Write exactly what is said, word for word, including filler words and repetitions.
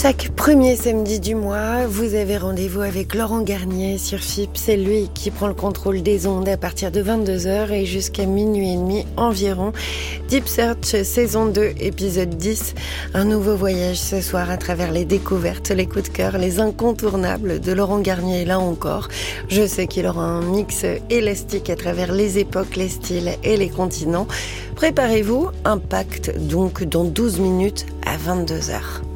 Chaque premier samedi du mois, vous avez rendez-vous avec Laurent Garnier sur F I P. C'est lui qui prend le contrôle des ondes à partir de vingt-deux heures et jusqu'à minuit et demi environ. Deep Search, saison deux, épisode dix. Un nouveau voyage ce soir à travers les découvertes, les coups de cœur, les incontournables de Laurent Garnier. Là encore, je sais qu'il aura un mix élastique à travers les époques, les styles et les continents. Préparez-vous, impact donc dans douze minutes à vingt-deux heures.